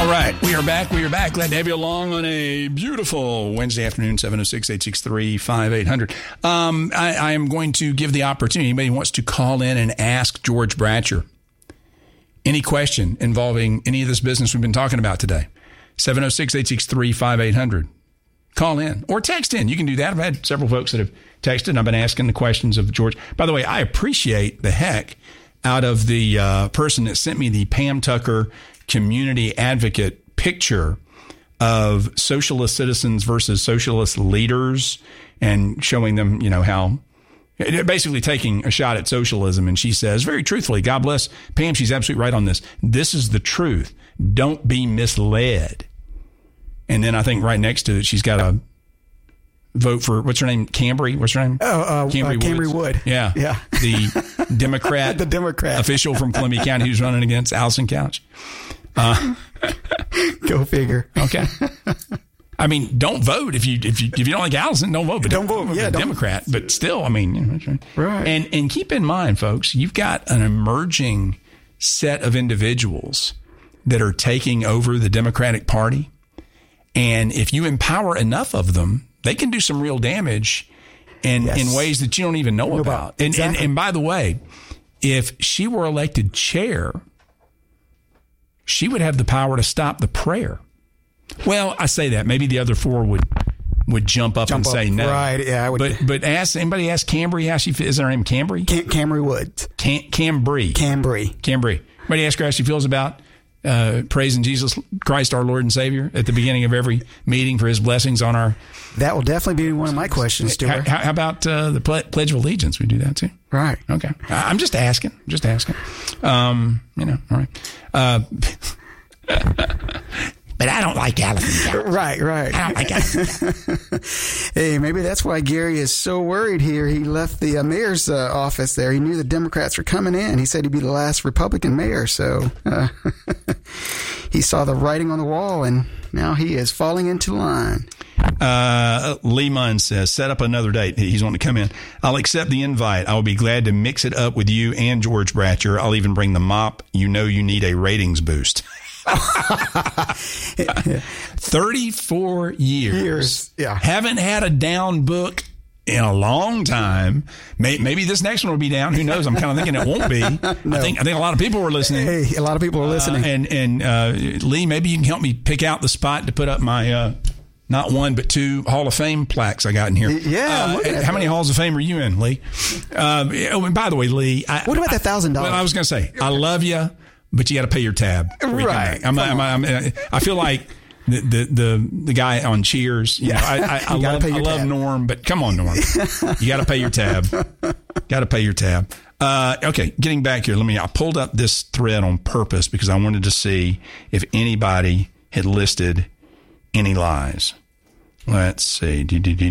All right, we are back. Glad to have you along on a beautiful Wednesday afternoon, 706-863-5800. I am going to give the opportunity, anybody who wants to call in and ask George Bratcher any question involving any of this business we've been talking about today. 706-863-5800. Call in or text in. You can do that. I've had several folks that have texted, and I've been asking the questions of George. By the way, I appreciate the heck out of the person that sent me the Pam Tucker community advocate picture of socialist citizens versus socialist leaders and showing them, how basically taking a shot at socialism. And she says, very truthfully, God bless Pam. She's absolutely right on this. This is the truth. Don't be misled. And then I think right next to it, she's got a vote for, what's her name? Cambry? What's her name? Cambry Wood. Yeah. The Democrat. The Democrat. Official from Columbia County who's running against Allison Couch. Go figure. Okay. I mean, don't vote if you don't like Allison. Don't vote. But don't vote. Yeah, Democrat. But still, I mean, right. And keep in mind, folks, you've got an emerging set of individuals that are taking over the Democratic Party, and if you empower enough of them, they can do some real damage in ways that you don't even know about. Exactly. And by the way, if she were elected chair, she would have the power to stop the prayer. Well, I say that. Maybe the other four would jump up and say no. Right, yeah. I would. But anybody ask Cambry how she feels? Is her name Cambry? Cambry Woods. Cambry. Anybody ask her how she feels about praising Jesus Christ, our Lord and Savior, at the beginning of every meeting for his blessings on our... That will definitely be one of my questions to her. How about the Pledge of Allegiance? We do that too. Right. Okay. I'm just asking. All right. But I don't like Allison Couch. Right. I don't like Allison Couch. Hey, maybe that's why Gary is so worried here. He left the mayor's office there. He knew the Democrats were coming in. He said he'd be the last Republican mayor. So he saw the writing on the wall, and now he is falling into line. Lee Munn says, set up another date. He's wanting to come in. I'll accept the invite. I will be glad to mix it up with you and George Bratcher. I'll even bring the mop. You need a ratings boost. 34 years. Yeah. Haven't had a down book in a long time. Maybe this next one will be down. Who knows? I'm kind of thinking it won't be. No. I think a lot of people were listening. Hey, a lot of people are listening. And Lee, maybe you can help me pick out the spot to put up my not one but two Hall of Fame plaques I got in here. Yeah. How many Halls of Fame are you in, Lee? And by the way, Lee, what about that $1,000? Well, I was going to say, I love you, but you got to pay your tab. Right. I feel like the guy on Cheers. I love Norm, but come on, Norm, you got to pay your tab. Okay, getting back here. I pulled up this thread on purpose because I wanted to see if anybody had listed any lies. Let's see.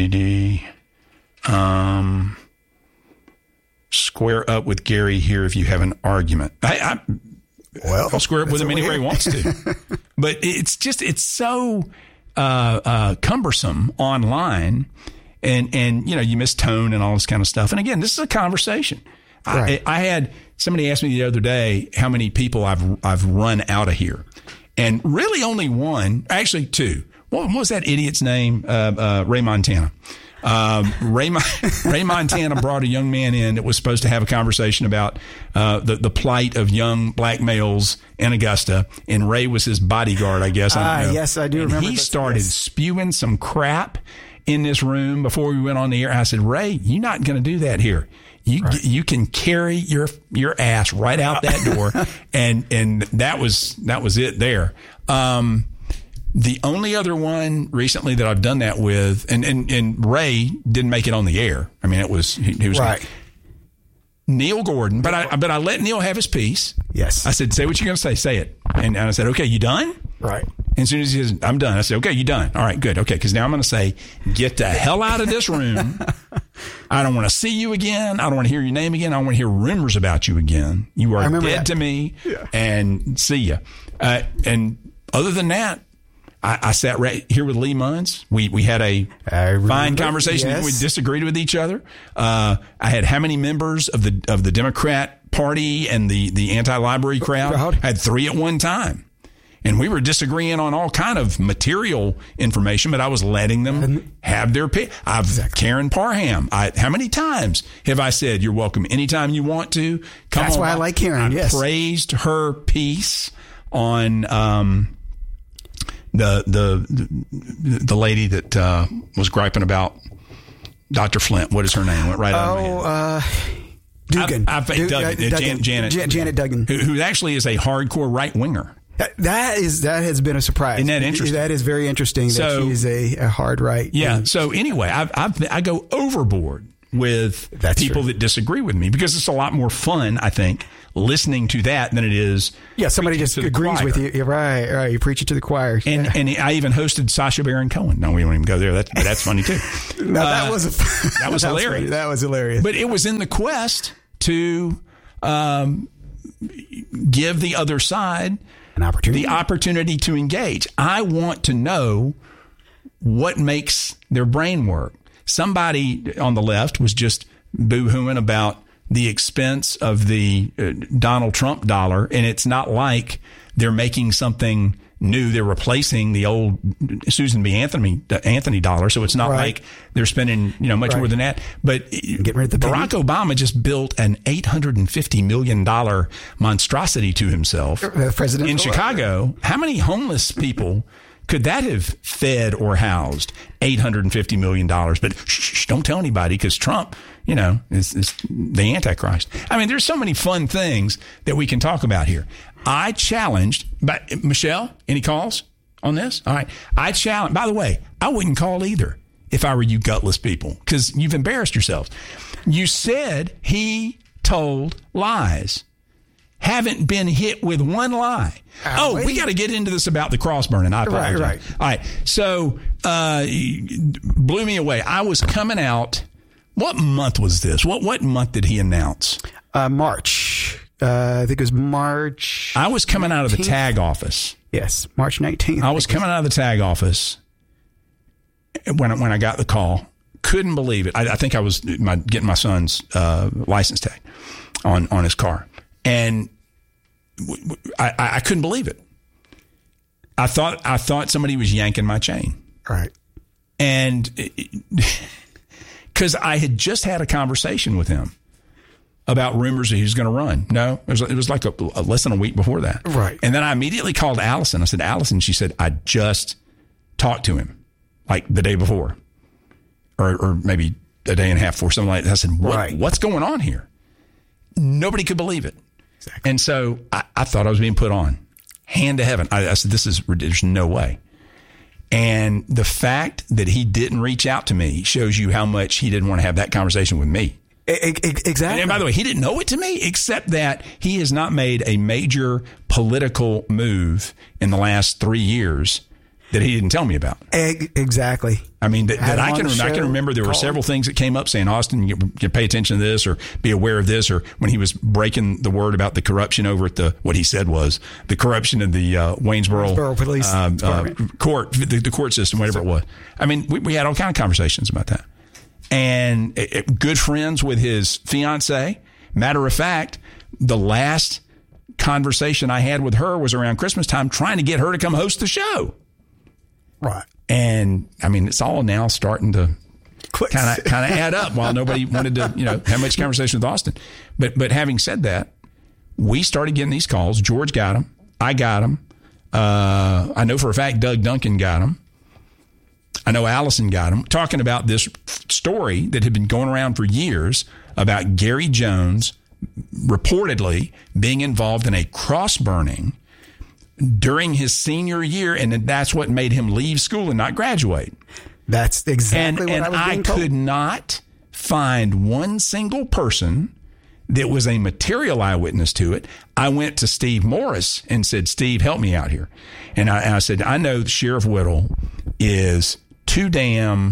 Square up with Gary here if you have an argument. I'll square up with him anywhere he wants to. But it's so cumbersome online, and you miss tone and all this kind of stuff. And again, this is a conversation. Right. I had somebody ask me the other day how many people I've run out of here, and really only one, actually two. What was that idiot's name? Ray Montana. Ray Montana brought a young man in that was supposed to have a conversation about the plight of young black males in Augusta, and Ray was his bodyguard, I guess. I don't know. Yes, I do remember. He started spewing some crap in this room before we went on the air. I said, Ray, you're not going to do that here. You can carry your ass right out that door, and that was it there. The only other one recently that I've done that with, and Ray didn't make it on the air. I mean, he was right. Neil Gordon, but I let Neil have his piece. Yes. I said, say what you're going to say. Say it. And I said, okay, you done? Right. And as soon as he says, I'm done, I said, okay, you done. All right, good. Okay, because now I'm going to say, get the hell out of this room. I don't want to see you again. I don't want to hear your name again. I don't want to hear rumors about you again. You are dead to me. Yeah. And see ya. And other than that, I sat right here with Lee Munns. We had a fine conversation. Yes. We disagreed with each other. I had how many members of the Democrat Party and the anti-library crowd? I had three at one time. And we were disagreeing on all kind of material information, but I was letting them have their pick. Karen Parham. How many times have I said, you're welcome anytime you want to? Come That's on why by. I like Karen, yes. Praised her piece on the lady that was griping about Dr. Flint. What is her name? Went right out of my head. Dugan. Janet Duggan. Who actually is a hardcore right winger. That has been a surprise. Isn't that interesting? That is very interesting. That she's a hard right. Yeah. So anyway, I go overboard with people that disagree with me because it's a lot more fun, I think, listening to that than it is. Yeah, somebody just agrees with you. Right. You preach it to the choir. And I even hosted Sacha Baron Cohen. No, we won't even go there. That's funny too. No, that was hilarious. That was hilarious. But it was in the quest to give the other side the opportunity to engage. I want to know what makes their brain work. Somebody on the left was just boo-hooing about the expense of the Donald Trump dollar, and it's not like they're making something new. They're replacing the old Susan B. Anthony dollar, so it's not like they're spending much more than that. But Barack Obama just built an $850 million monstrosity to himself in Chicago. How many homeless people could that have fed or housed? $850 million. But don't tell anybody because Trump, is the Antichrist. I mean, there's so many fun things that we can talk about here. I challenged, but Michelle, any calls on this? All right. I challenge, by the way, I wouldn't call either if I were you gutless people because you've embarrassed yourselves. You said he told lies. Haven't been hit with one lie. We got to get into this about the cross burning. I apologize. Right. All right. So, blew me away. I was coming out. What month was this? What month did he announce? March. I think it was March. I was coming out of the tag office. Yes, March 19th. I was coming out of the tag office when I got the call. Couldn't believe it. I think I was getting my son's license tag on his car. And I couldn't believe it. I thought somebody was yanking my chain. Right. And because I had just had a conversation with him about rumors that he was going to run. No, it was like less than a week before that. Right. And then I immediately called Allison. I said, Allison, she said, I just talked to him like the day before or maybe a day and a half before, something like that. I said, what's going on here? Nobody could believe it. Exactly. And so I thought I was being put on. Hand to heaven. I said, there's no way. And the fact that he didn't reach out to me shows you how much he didn't want to have that conversation with me. Exactly. And by the way, he didn't know it to me, except that he has not made a major political move in the last 3 years that he didn't tell me about. Exactly. I mean, that I can remember there were several things that came up saying, Austin, you pay attention to this or be aware of this, or when he was breaking the word about the corruption over at what he said was the corruption of the Waynesboro Police court, the court system, whatever it was. I mean, we had all kind of conversations about that. And good friends with his fiance. Matter of fact, the last conversation I had with her was around Christmas time, trying to get her to come host the show. Right. And I mean, it's all now starting to kind of add up while nobody wanted to, have much conversation with Austin. But having said that, we started getting these calls. George got them. I got them. I know for a fact Doug Duncan got them. I know Allison got them. Talking about this story that had been going around for years about Gary Jones reportedly being involved in a cross burning during his senior year, and that's what made him leave school and not graduate. That's exactly what I was being told. I could not find one single person that was a material eyewitness to it. I went to Steve Morris and said, Steve, help me out here. And I said, I know Sheriff Whittle is too damn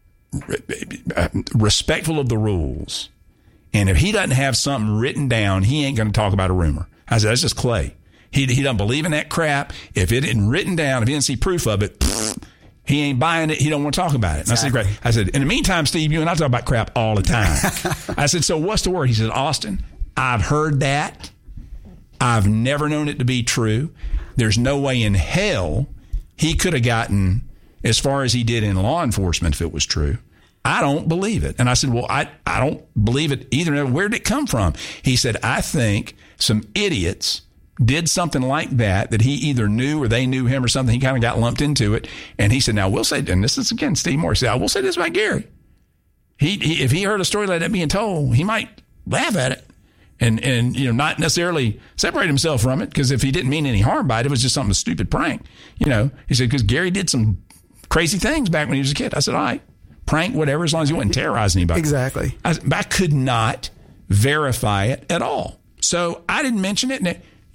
respectful of the rules. And if he doesn't have something written down, he ain't going to talk about a rumor. I said, that's just Clay. He doesn't believe in that crap. If it isn't written down, if he didn't see proof of it, he ain't buying it. He don't want to talk about it. Exactly. I said, great. I said, in the meantime, Steve, you and I talk about crap all the time. I said, so what's the word? He said, Austin, I've heard that. I've never known it to be true. there's no way in hell he could have gotten as far as he did in law enforcement if it was true. I don't believe it. And I said, well, I don't believe it either. Where did it come from? He said, I think some idiots did something like that he either knew or they knew him or something. He kind of got lumped into it. And he said, now we'll say, and this is again, Steve Moore said, I will say this about Gary. He if he heard a story like that being told, he might laugh at it and not necessarily separate himself from it, because if he didn't mean any harm by it, it was just something stupid prank. He said, because Gary did some crazy things back when he was a kid. I said, all right, prank, whatever, as long as he wasn't terrorizing anybody. Exactly. I could not verify it at all. So I didn't mention it.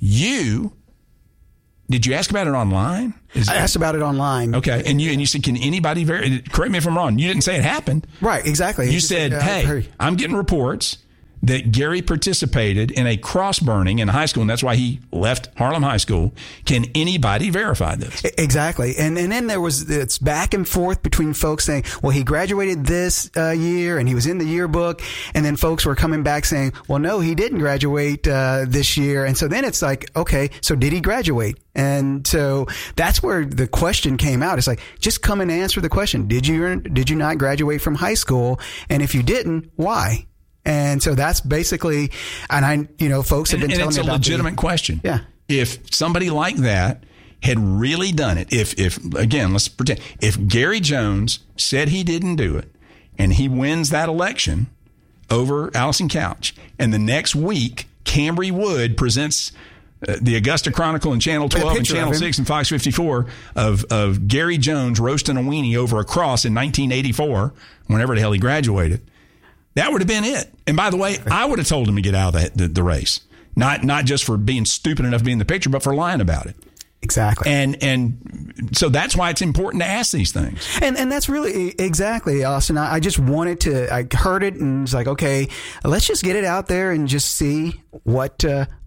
Did you ask about it online? I asked about it online. Okay. And you said, can anybody correct me if I'm wrong. You didn't say it happened. Right. Exactly. You said, hey, I'm getting reports that Gary participated in a cross burning in high school, and that's why he left Harlem High School. Can anybody verify this? Exactly. And then it's back and forth between folks saying, well, he graduated this year and he was in the yearbook. And then folks were coming back saying, well, no, he didn't graduate this year. And so then it's like, okay, so did he graduate? And so that's where the question came out. It's like, just come and answer the question. Did you not graduate from high school? And if you didn't, why? And so that's basically, and folks have been telling me about it's a legitimate question. Yeah. If somebody like that had really done it, if again, let's pretend, if Gary Jones said he didn't do it and he wins that election over Allison Couch, and the next week Cambry Wood presents the Augusta Chronicle and Channel 12 and Channel 6 and Fox 54 of Gary Jones roasting a weenie over a cross in 1984, whenever the hell he graduated, that would have been it. And by the way, I would have told him to get out of the race. Not just for being stupid enough to be in the picture, but for lying about it. Exactly. And so that's why it's important to ask these things. And that's really exactly, Austin. I just wanted to, I heard it and was like, okay, let's just get it out there and just see what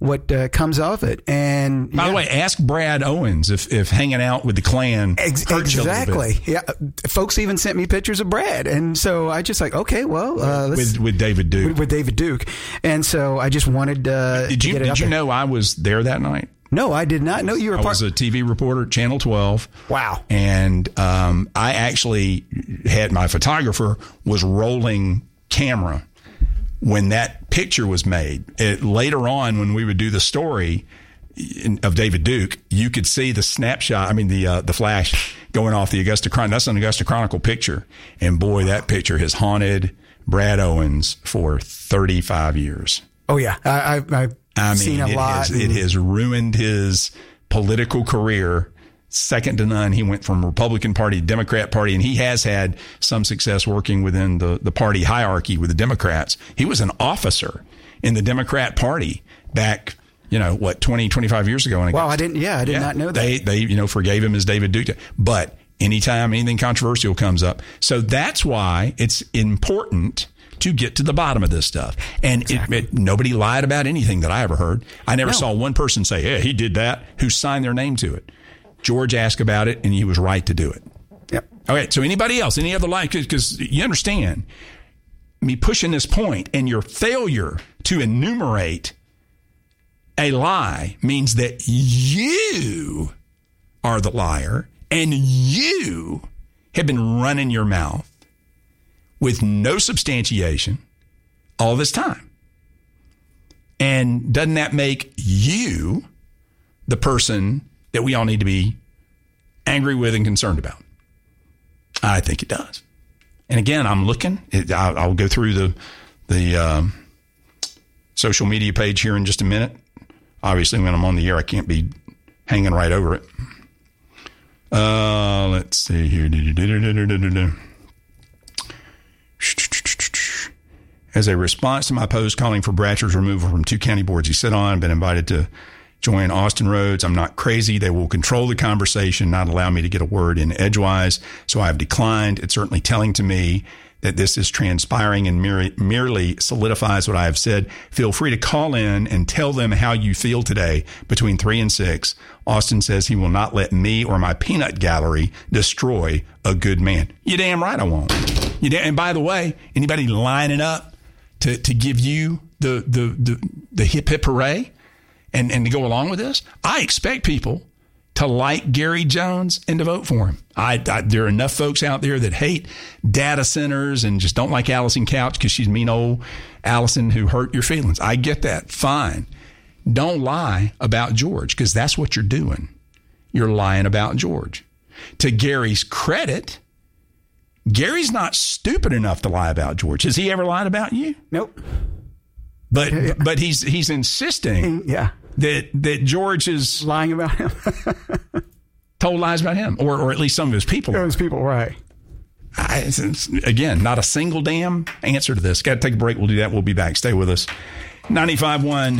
comes of it. And by the way, ask Brad Owens if hanging out with the Klan hurt you a little bit. Yeah. Folks even sent me pictures of Brad. And so I just like, okay, well, let's with David Duke. With David Duke. And so I just wanted to get it out there. Did you know I was there that night? No, I did not know you were I was a TV reporter at Channel 12. Wow. And I actually had my photographer was rolling camera when that picture was made. Later on, when we would do the story of David Duke, you could see the snapshot, the flash going off the Augusta Chronicle. That's an Augusta Chronicle picture. And boy, that picture has haunted Brad Owens for 35 years. Oh, yeah. I've seen a lot. It has ruined his political career, second to none. He went from Republican Party to Democrat Party, and he has had some success working within the party hierarchy with the Democrats. He was an officer in the Democrat Party back, 20, 25 years ago. Wow, I did not know that. They forgave him as David Duke. But anytime anything controversial comes up. So that's why it's important to get to the bottom of this stuff. And exactly. Nobody lied about anything that I ever heard. I never saw one person say, hey, he did that, who signed their name to it. George asked about it, and he was right to do it. Yep. Okay, so anybody else, any other lie? Because you understand me pushing this point, and your failure to enumerate a lie means that you are the liar, and you have been running your mouth with no substantiation all this time. And doesn't that make you the person that we all need to be angry with and concerned about? I think it does. And again, I'm looking. I'll go through the social media page here in just a minute. Obviously, when I'm on the air, I can't be hanging right over it. Let's see here. As a response to my post calling for Bratcher's removal from 2 county boards he sat on, I've been invited to join Austin Rhodes. I'm not crazy. They will control the conversation, not allow me to get a word in edgewise. So I have declined. It's certainly telling to me that this is transpiring and merely solidifies what I have said. Feel free to call in and tell them how you feel today between 3 and 6. Austin says he will not let me or my peanut gallery destroy a good man. You damn right I won't. And by the way, anybody lining up to give you the hip hip hooray and to go along with this, I expect people to like Gary Jones and to vote for him. There are enough folks out there that hate data centers and just don't like Allison Couch because she's mean old Allison who hurt your feelings. I get that. Fine. Don't lie about George, because that's what you're doing. You're lying about George. To Gary's credit, Gary's not stupid enough to lie about George. Has he ever lied about you? Nope. But he's insisting that George is lying about him. Told lies about him, or at least some of his people. His people, right. Again, not a single damn answer to this. Got to take a break. We'll do that. We'll be back. Stay with us. 95.1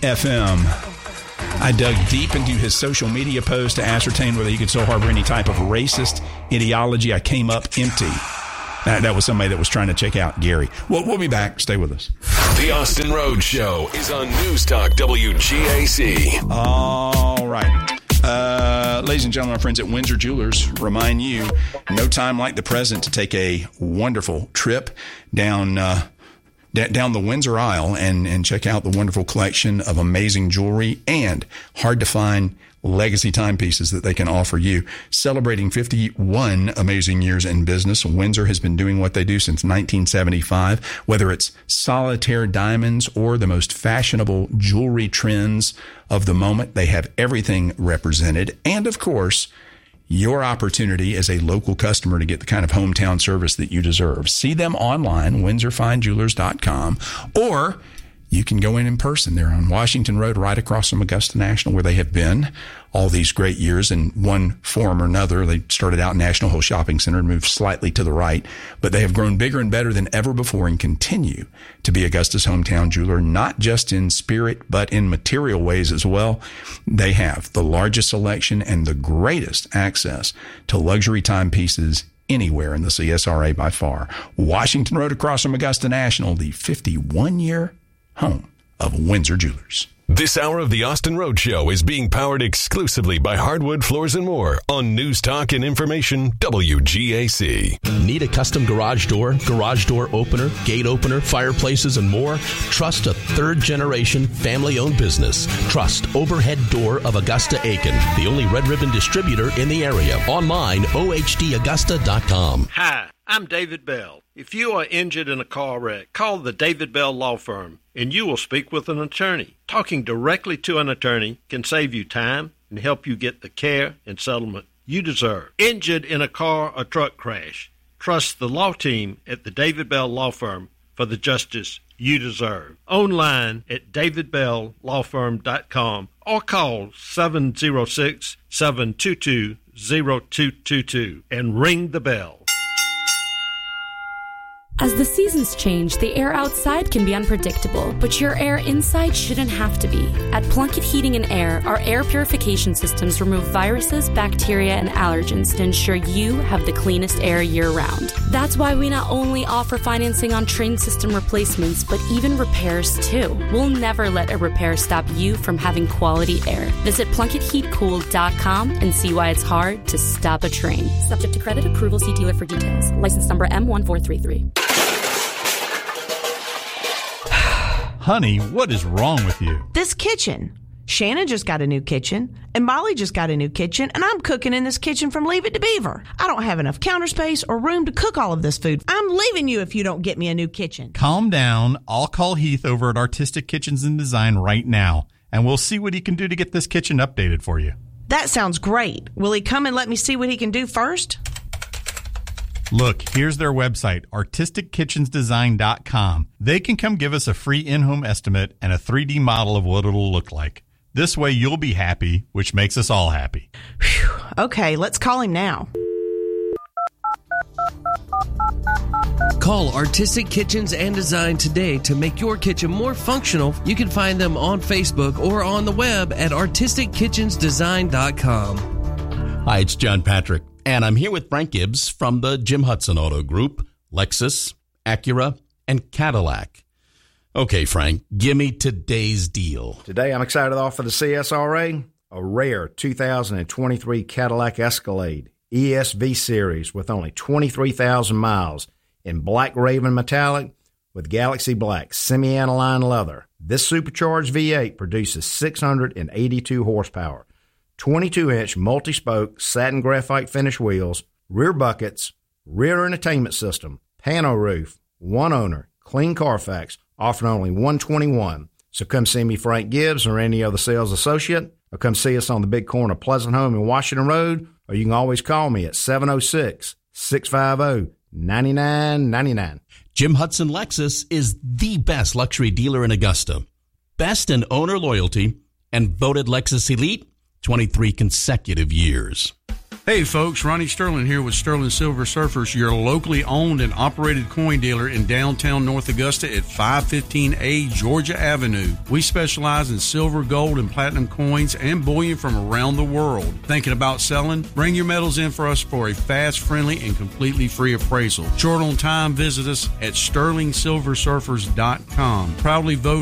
FM. I dug deep into his social media post to ascertain whether he could still harbor any type of racist ideology. I came up empty. That was somebody that was trying to check out Gary. We'll be back. Stay with us. The Austin Rhodes Show is on News Talk WGAC. All right. Ladies and gentlemen, our friends at Windsor Jewelers remind you, no time like the present to take a wonderful trip down the Windsor aisle and check out the wonderful collection of amazing jewelry and hard-to-find legacy timepieces that they can offer you. Celebrating 51 amazing years in business, Windsor has been doing what they do since 1975. Whether it's solitaire diamonds or the most fashionable jewelry trends of the moment, they have everything represented. And, of course, your opportunity as a local customer to get the kind of hometown service that you deserve. See them online, windsorfinejewelers.com, or you can go in person. They're on Washington Road, right across from Augusta National, where they have been all these great years in one form or another. They started out in National Hill Shopping Center and moved slightly to the right, but they have grown bigger and better than ever before and continue to be Augusta's hometown jeweler, not just in spirit, but in material ways as well. They have the largest selection and the greatest access to luxury timepieces anywhere in the CSRA by far. Washington Road across from Augusta National, the 51-year home of Windsor Jewelers. This hour of the Austin Rhodes Show is being powered exclusively by Hardwood Floors and More on News Talk and Information WGAC. Need a custom garage door opener, gate opener, fireplaces, and more? Trust a third-generation family-owned business. Trust Overhead Door of Augusta Aiken, the only red ribbon distributor in the area. Online, ohdaugusta.com. Hi, I'm David Bell. If you are injured in a car wreck, call the David Bell Law Firm, and you will speak with an attorney. Talking directly to an attorney can save you time and help you get the care and settlement you deserve. Injured in a car or truck crash, trust the law team at the David Bell Law Firm for the justice you deserve. Online at davidbelllawfirm.com or call 706-722-0222 and ring the bell. As the seasons change, the air outside can be unpredictable, but your air inside shouldn't have to be. At Plunkett Heating and Air, our air purification systems remove viruses, bacteria, and allergens to ensure you have the cleanest air year-round. That's why we not only offer financing on train system replacements, but even repairs too. We'll never let a repair stop you from having quality air. Visit PlunkettHeatCool.com and see why it's hard to stop a train. Subject to credit approval, see dealer for details. License number M1433. Honey, what is wrong with you? This kitchen. Shannon just got a new kitchen, and Molly just got a new kitchen, and I'm cooking in this kitchen from Leave It to Beaver. I don't have enough counter space or room to cook all of this food. I'm leaving you if you don't get me a new kitchen. Calm down. I'll call Heath over at Artistic Kitchens and Design right now, and we'll see what he can do to get this kitchen updated for you. That sounds great. Will he come and let me see what he can do first? Look, here's their website, artistickitchensdesign.com. They can come give us a free in-home estimate and a 3D model of what it'll look like. This way you'll be happy, which makes us all happy. Whew. Okay, let's call him now. Call Artistic Kitchens and Design today to make your kitchen more functional. You can find them on Facebook or on the web at artistickitchensdesign.com. Hi, it's John Patrick, and I'm here with Frank Gibbs from the Jim Hudson Auto Group, Lexus, Acura, and Cadillac. Okay, Frank, give me today's deal. Today, I'm excited to offer the CSRA a rare 2023 Cadillac Escalade ESV Series with only 23,000 miles in Black Raven Metallic with Galaxy Black semi-aniline leather. This supercharged V8 produces 682 horsepower, 22-inch multi-spoke satin graphite finish wheels, rear buckets, rear entertainment system, pano roof, one owner, clean Carfax, offering only $121. So come see me, Frank Gibbs, or any other sales associate, or come see us on the big corner of Pleasant Home and Washington Road, or you can always call me at 706-650-9999. Jim Hudson Lexus is the best luxury dealer in Augusta. Best in owner loyalty and voted Lexus Elite 23 consecutive years. Hey folks, Ronnie Sterling here with Sterling Silver Surfers, your locally owned and operated coin dealer in downtown North Augusta at 515A Georgia Avenue. We specialize in silver, gold, and platinum coins and bullion from around the world. Thinking about selling? Bring your metals in for us for a fast, friendly, and completely free appraisal. Short on time, visit us at sterlingsilversurfers.com. Proudly voted